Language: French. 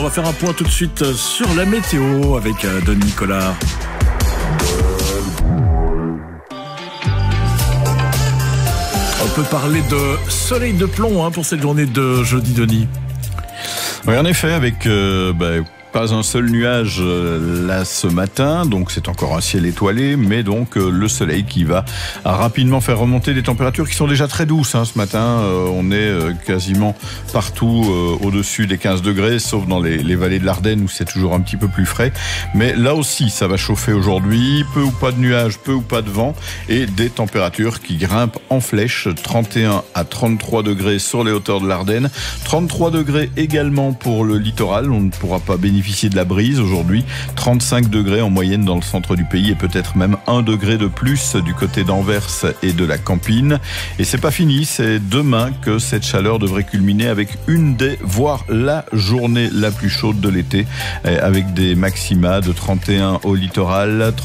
On va faire un point tout de suite sur la météo avec Denis Nicolas. On peut parler de soleil de plomb pour cette journée de jeudi, Denis. Oui, en effet, avec pas un seul nuage là ce matin, donc c'est encore un ciel étoilé, mais donc le soleil qui va rapidement faire remonter des températures qui sont déjà très douces ce matin. On est quasiment partout au-dessus des 15 degrés, sauf dans les vallées de l'Ardenne où c'est toujours un petit peu plus frais. Mais là aussi, ça va chauffer aujourd'hui, peu ou pas de nuages, peu ou pas de vent, et des températures qui grimpent en flèche, 31 à 33 degrés sur les hauteurs de l'Ardenne, 33 degrés également pour le littoral. On ne pourra pas bénéficier de la brise aujourd'hui, 35 degrés en moyenne dans le centre du pays et peut-être même 1 degré de plus du côté d'Anvers et de la Campine. Et c'est pas fini, c'est demain que cette chaleur devrait culminer avec une des, voire la journée la plus chaude de l'été, avec des maxima de 31 au littoral,